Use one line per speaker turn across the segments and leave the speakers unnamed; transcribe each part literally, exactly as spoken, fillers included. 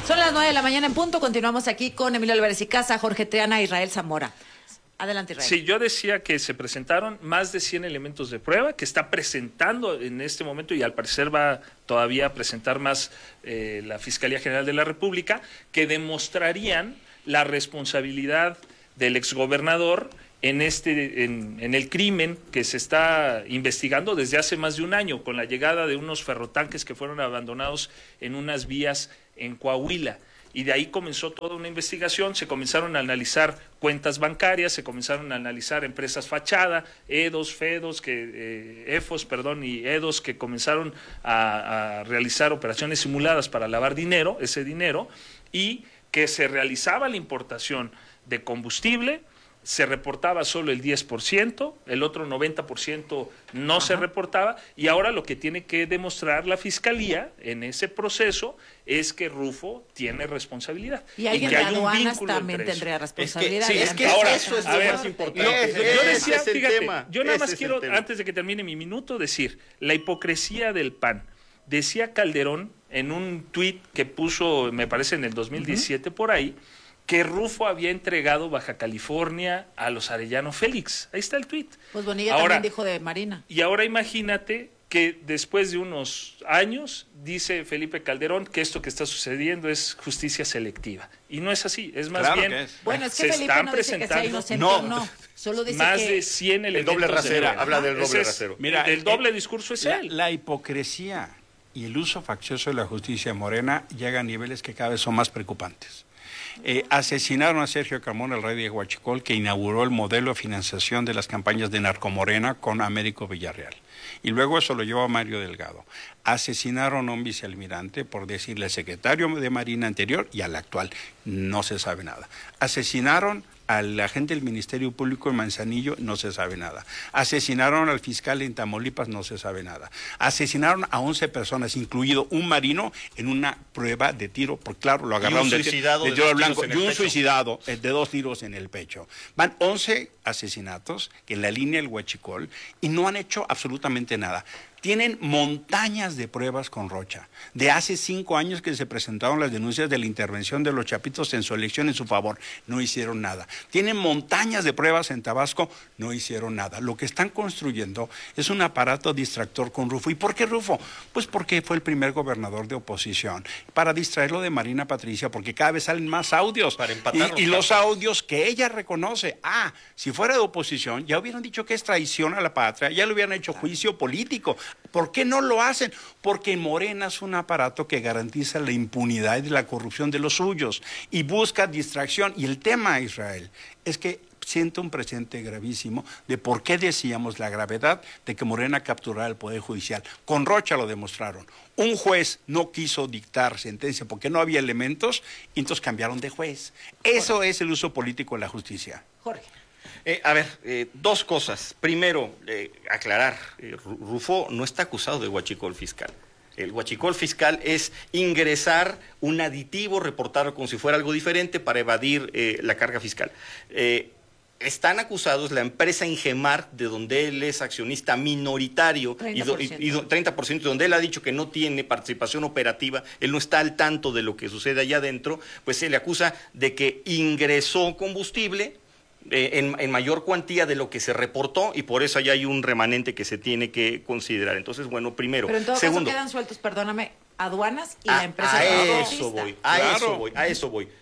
Son las nueve de la mañana en punto. Continuamos aquí con Emilio Álvarez y Casa, Jorge Triana, Israel Zamora. Adelante, Israel.
Sí, yo decía que se presentaron más de cien elementos de prueba, que está presentando en este momento y al parecer va todavía a presentar más eh, la Fiscalía General de la República, que demostrarían la responsabilidad del exgobernador en este en, en el crimen que se está investigando desde hace más de un año, con la llegada de unos ferrotanques que fueron abandonados en unas vías en Coahuila. Y de ahí comenzó toda una investigación, se comenzaron a analizar cuentas bancarias, se comenzaron a analizar empresas fachada, EDOS, FEDOS, que, eh, EFOS, perdón, y EDOS, que comenzaron a, a realizar operaciones simuladas para lavar dinero, ese dinero, y que se realizaba la importación de combustible. Se reportaba solo el diez por ciento, el otro noventa por ciento no Ajá. se reportaba, y ahora lo que tiene que demostrar la Fiscalía en ese proceso es que Rufo tiene responsabilidad.
Y alguien
y que
de
hay un
aduanas
vínculo
también
entre
tendría
eso.
responsabilidad.
Es que, sí, es que
ahora,
eso es
a
lo
ver,
más importante.
Yo,
Es,
yo decía,
es el
fíjate,
tema,
yo nada más
es
quiero, antes de que termine mi minuto, decir, la hipocresía del P A N. Decía Calderón en un tuit que puso, me parece en el dos mil diecisiete, uh-huh. por ahí, que Rufo había entregado Baja California a los Arellano Félix. Ahí está el tuit.
Pues Bonilla ahora, también dijo de Marina.
Y ahora imagínate que después de unos años dice Felipe Calderón que esto que está sucediendo es justicia selectiva. Y no es así, es más
claro
bien...
Que es.
Bueno, es que
se
Felipe
están
no dice
presentando,
que sea inocente
no,
o no. Solo dice
más
que...
de cien
el
elementos.
doble rasero,
de
habla del doble
es,
rasero.
Mira, el, el doble discurso es
la,
él.
La hipocresía y el uso faccioso de la justicia morena llega a niveles que cada vez son más preocupantes. Eh, asesinaron a Sergio Carmona, el rey de Huachicol, que inauguró el modelo de financiación de las campañas de Narcomorena con Américo Villarreal. Y luego eso lo llevó a Mario Delgado. Asesinaron a un vicealmirante, por decirle al secretario de Marina anterior y al actual. No se sabe nada. Asesinaron al agente del Ministerio Público en Manzanillo, no se sabe nada. Asesinaron al fiscal en Tamaulipas, no se sabe nada. Asesinaron a once personas, incluido un marino, en una prueba de tiro, porque claro, lo agarraron de, de tiro al blanco, y un suicidado de dos tiros en el pecho. Van once asesinatos en la línea del Huachicol y no han hecho absolutamente nada. Tienen montañas de pruebas con Rocha. De hace cinco años que se presentaron las denuncias de la intervención de los chapitos en su elección en su favor, no hicieron nada. Tienen montañas de pruebas en Tabasco, no hicieron nada. Lo que están construyendo es un aparato distractor con Rufo. ¿Y por qué Rufo? Pues porque fue el primer gobernador de oposición. Para distraerlo de Marina Patricia, porque cada vez salen más audios.
Para empatar
y, y los audios que ella reconoce. Ah, si fuera de oposición, ya hubieran dicho que es traición a la patria, ya le hubieran hecho juicio político. ¿Por qué no lo hacen? Porque Morena es un aparato que garantiza la impunidad y la corrupción de los suyos y busca distracción. Y el tema, Israel, es que siento un presente gravísimo de por qué decíamos la gravedad de que Morena capturara el Poder Judicial. Con Rocha lo demostraron. Un juez no quiso dictar sentencia porque no había elementos y entonces cambiaron de juez. Eso es el uso político de la justicia.
Jorge.
Eh, a ver, eh, dos cosas. Primero, eh, aclarar, eh, Rufo no está acusado de huachicol fiscal. El huachicol fiscal es ingresar un aditivo, reportarlo como si fuera algo diferente para evadir eh, la carga fiscal. Eh, están acusados la empresa Ingemar, de donde él es accionista minoritario,
treinta por ciento.
y, do, y treinta por ciento, donde él ha dicho que no tiene participación operativa, él no está al tanto de lo que sucede allá adentro, pues se le acusa de que ingresó combustible Eh, en, en mayor cuantía de lo que se reportó y por eso allá hay un remanente que se tiene que considerar. Entonces, bueno, primero.
Pero en todo
Segundo,
caso quedan sueltos, perdóname, aduanas y
a,
la empresa.
a
de
eso voy, a
Claro.
eso voy, a eso voy.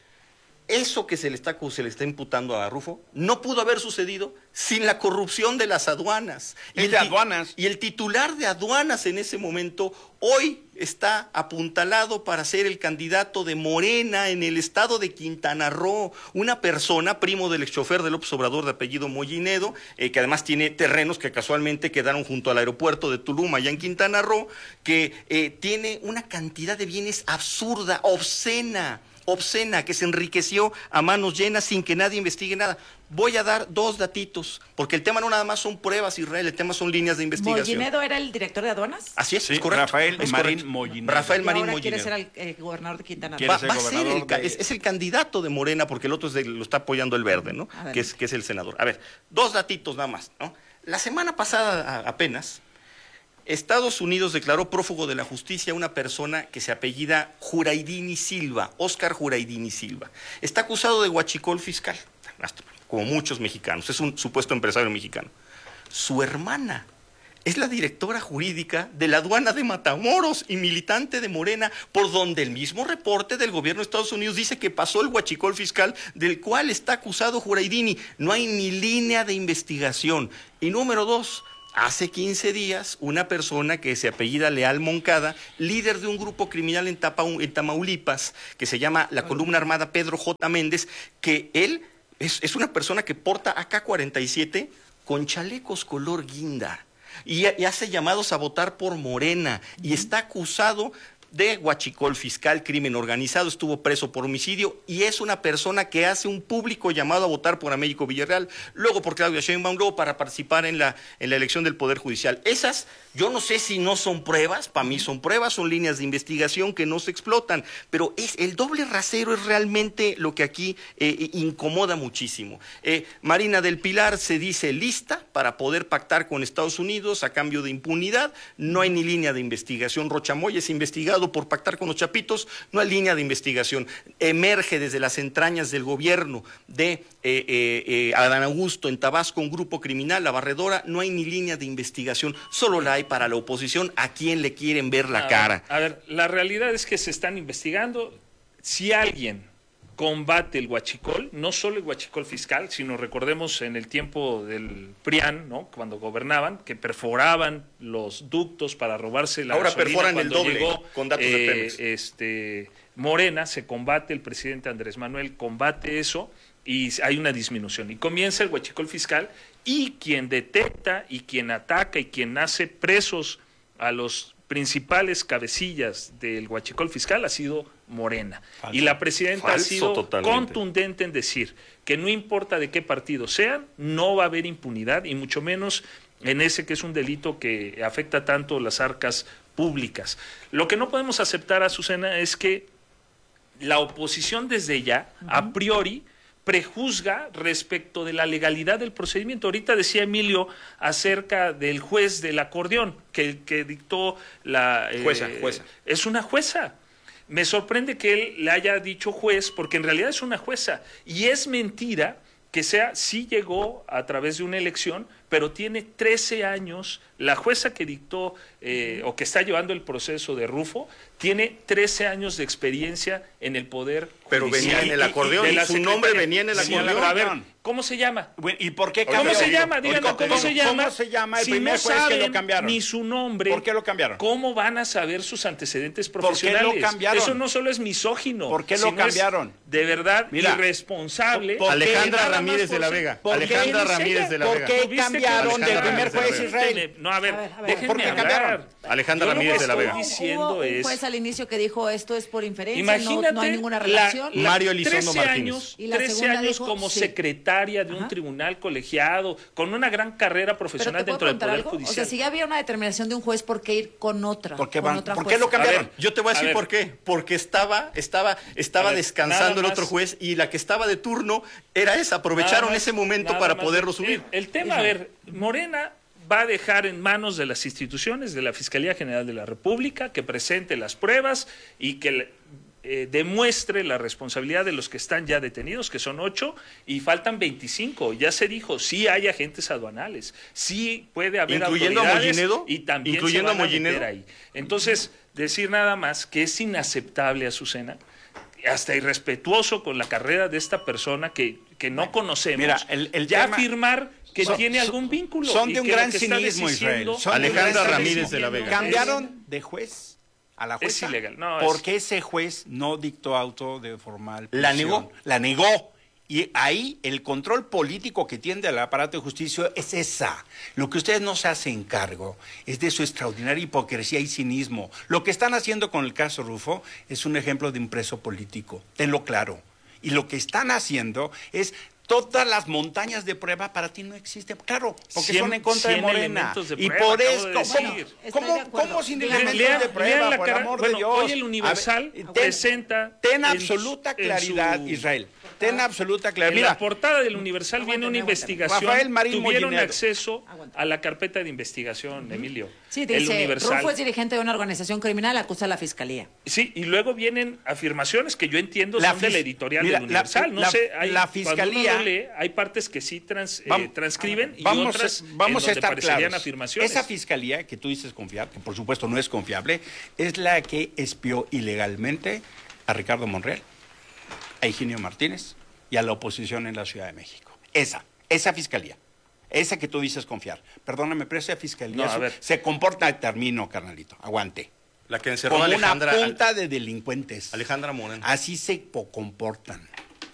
Eso que se le está se le está imputando a Rufo no pudo haber sucedido sin la corrupción de las aduanas.
Y
el
de aduanas.
Y el titular de aduanas en ese momento hoy está apuntalado para ser el candidato de Morena en el estado de Quintana Roo, una persona, primo del exchofer de López Obrador de apellido Mollinedo, eh, que además tiene terrenos que casualmente quedaron junto al aeropuerto de Tulum, allá en Quintana Roo, que eh, tiene una cantidad de bienes absurda, obscena, obscena, que se enriqueció a manos llenas sin que nadie investigue nada. Voy a dar dos datitos, porque el tema no nada más son pruebas, Israel, el tema son líneas de investigación.
¿Mollinedo era el director de aduanas?
Así es,
Sí,
es correcto.
Rafael
es
Marín
correcto.
Mollinedo.
Rafael
Y
Marín
ahora
Mollinedo.
quiere ser el eh, gobernador de Quintana Roo.
Quiere
Va,
ser
va a ser el,
gobernador de-
es, es el candidato de Morena, porque el otro es de- lo está apoyando el Verde, ¿no?
Adelante.
Que es, que es el senador. A ver, dos datitos nada más, ¿no? La semana pasada a- apenas, Estados Unidos declaró prófugo de la justicia a una persona que se apellida Juraidini Silva, Óscar Juraidini Silva. Está acusado de huachicol fiscal, como muchos mexicanos, es un supuesto empresario mexicano. Su hermana es la directora jurídica de la aduana de Matamoros y militante de Morena, por donde el mismo reporte del gobierno de Estados Unidos dice que pasó el huachicol fiscal del cual está acusado Juraidini. No hay ni línea de investigación. Y número dos, hace quince días, una persona que se apellida Leal Moncada, líder de un grupo criminal en, Tapau- en Tamaulipas, que se llama la Columna Armada Pedro J. Méndez, que él es, es una persona que porta A K cuarenta y siete con chalecos color guinda. Y, y hace llamados a votar por Morena, y está acusado de huachicol fiscal, crimen organizado, estuvo preso por homicidio, y es una persona que hace un público llamado a votar por Américo Villarreal, luego por Claudia Sheinbaum, luego para participar en la, en la elección del Poder Judicial. Esas, yo no sé si no son pruebas, para mí son pruebas, son líneas de investigación que no se explotan, pero es el doble rasero es realmente lo que aquí eh, incomoda muchísimo. Eh, Marina del Pilar se dice lista para poder pactar con Estados Unidos a cambio de impunidad, no hay ni línea de investigación. Rochamoy es investigado por pactar con los chapitos, no hay línea de investigación. Emerge desde las entrañas del gobierno de eh, eh, eh, Adán Augusto en Tabasco un grupo criminal, La Barredora, no hay ni línea de investigación, solo la hay para la oposición, a quien le quieren ver la
a
cara.
Ver, a ver, la realidad es que se están investigando. Si alguien combate el huachicol, no solo el huachicol fiscal, sino recordemos en el tiempo del PRIAN, ¿no? Cuando gobernaban, que perforaban los ductos para robarse la
Ahora
gasolina.
perforan el
Cuando
doble
llegó,
con datos
eh,
de Pemex.
Este, Morena, se combate, el presidente Andrés Manuel combate eso y hay una disminución. Y comienza el huachicol fiscal y quien detecta y quien ataca y quien hace presos a los principales cabecillas del huachicol fiscal ha sido Morena.
Falso.
Y la presidenta
Falso
ha sido
totalmente.
contundente en decir que no importa de qué partido sean, no va a haber impunidad, y mucho menos en ese que es un delito que afecta tanto las arcas públicas. Lo que no podemos aceptar, Azucena, es que la oposición desde ya, uh-huh. a priori, prejuzga respecto de la legalidad del procedimiento. Ahorita decía Emilio acerca del juez del acordeón que, que dictó la... Eh,
Jueza, jueza.
Es una jueza. Me sorprende que él le haya dicho juez, porque en realidad es una jueza. Y es mentira que sea, sí llegó a través de una elección, pero tiene trece años. La jueza que dictó eh, o que está llevando el proceso de Rufo tiene trece años de experiencia en el Poder
Pero
Judicial.
venía en el acordeón,
Y- y de la
su nombre
Secretaría-
venía en el
Sí,
acordeón.
a ver, ¿cómo se llama?
Bueno, ¿y por qué
¿Cómo
cambió?
se llama? Díganme
¿Cómo-
cómo se
cómo-
llama.
¿Cómo se llama el
Si
primer
no
juez que lo
saben
cambiaron?
ni su nombre,
¿Por qué lo cambiaron?
¿cómo van a saber sus antecedentes
¿Por qué lo
profesionales?
cambiaron?
Eso no solo es misógino.
¿Por qué lo
sino es
cambiaron?
de verdad
Mira,
irresponsable.
¿por qué
Alejandra
Nada más
Ramírez
por
de la
ser-
Vega.
¿Por qué
Alejandra
eres
Ramírez
ella?
de la
¿Por
Vega.
qué
¿Tuviste
cambiaron
que-
del
Alejandra
primer juez
Ramírez de la
Israel?
No, a ver,
A ver, a ver.
déjenme
¿Por qué
hablar.
cambiaron?
Alejandra
Yo lo que
Ramírez de la
estoy
Vega.
diciendo
Hubo un
es...
juez al inicio que dijo esto es por inferencia,
Imagínate,
no, no hay ninguna
la-
relación.
la-
Mario Elizondo
trece
Martínez.
años,
Y la
trece
segunda
años
dijo,
como
sí.
secretaria de un
Ajá.
tribunal colegiado, con una gran carrera
Pero
profesional
te puedo
dentro del
preguntar
Poder
algo,
Judicial.
o sea, si ya había una determinación de un juez, ¿por qué ir con otra?
¿Por qué,
con
van-
otra
¿por qué lo
jueza?
cambiaron?
A ver,
Yo te voy a decir
A ver.
por qué. Porque estaba, estaba, estaba
A ver,
descansando
nada
el otro
más.
juez y la que estaba de turno era esa. Aprovecharon
Nada más-
ese momento
nada
para
más
poderlo
el-
subir.
El, el tema, a ver, Morena va a dejar en manos de las instituciones, de la Fiscalía General de la República, que presente las pruebas y que eh, demuestre la responsabilidad de los que están ya detenidos, que son ocho, y faltan veinticinco. Ya se dijo, sí hay agentes aduanales, sí puede haber
¿Incluyendo a
autoridades
Mollinedo?
y también
¿Incluyendo
se van
a Mollinedo?
meter ahí. Entonces, decir nada más que es inaceptable, Azucena, hasta irrespetuoso con la carrera de esta persona que, que no conocemos,
mira, el- el
ya
tema-
afirmar que
Son-
tiene
son-
algún vínculo.
Son
y
de un
que lo
gran
que está
cinismo, Israel.
diciendo-
Son de un
Alejandra
gran
Ramírez
cinismo.
de la Vega.
Cambiaron de juez a la jueza.
Es ilegal, no, es-
porque ese juez no dictó auto de formal
¿La
prisión.
negó?
La negó. Y ahí el control político que tiende al aparato de justicia es esa. Lo que ustedes no se hacen cargo es de su extraordinaria hipocresía y cinismo. Lo que están haciendo con el caso Rufo es un ejemplo de un preso político, tenlo claro. Y lo que están haciendo es todas las montañas de prueba para ti no existen. Claro, porque
Cien-
son en contra de
cien
Morena.
elementos de
Y
prueba,
por
acabo
eso,
de
¿cómo,
decir.
Estoy de
cómo,
acuerdo.
cómo sin
Lean-
elementos
lean-
de
lean
prueba,
la
por
cara-
amor
bueno,
de Dios?
hoy el Universal
A ver, ten-
presenta
Ten
en
absoluta
su- en
claridad,
su-
Israel. Ten ten absoluta claridad.
En
Mira,
la portada del Universal viene una
aguántame,
investigación.
Rafael Marín
Tuvieron
Mollinero.
acceso
Aguanta.
a la carpeta de investigación, Emilio.
Sí,
el
dice,
Universal.
Rufo es dirigente de una organización criminal, acusa a la fiscalía.
Sí, y luego vienen afirmaciones que yo entiendo
La
son de la
fis-
editorial
mira,
del Universal.
la-
no
la-
sé, hay,
la
cuando
fiscalía-
uno lo lee, hay partes que sí trans, eh,
Vam-
transcriben y
vamos,
otras
vamos
en
a
donde
estar
parecerían
claros.
afirmaciones.
Esa fiscalía que tú dices confiar, que por supuesto no es confiable, es la que espió ilegalmente a Ricardo Monreal, a Higinio Martínez y a la oposición en la Ciudad de México. Esa, esa fiscalía. Esa que tú dices confiar. Perdóname, pero esa fiscalía
No, a
se-
ver.
se comporta, termino, carnalito, aguante.
La que encerró a
Como
Alejandra,
una punta de delincuentes.
Alejandra Moreno.
Así se po- comportan.